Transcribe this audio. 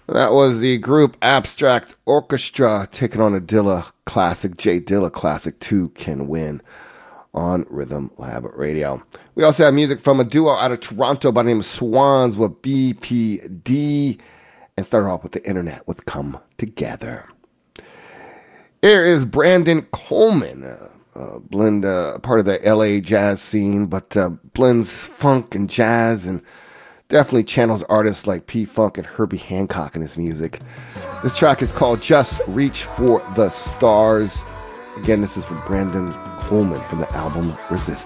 That was the group Abstract Orchestra taking on a Dilla classic, Jay Dilla classic, Two Can Win, on Rhythm Lab Radio. We also have music from a duo out of Toronto by the name of Swans with BPD, and started off with the internet with Come Together. Here is Brandon Coleman, blend part of the LA jazz scene, but blends funk and jazz and definitely channels artists like P-Funk and Herbie Hancock in his music. This track is called Just Reach for the Stars. Again, this is from Brandon Coleman from the album Resistance.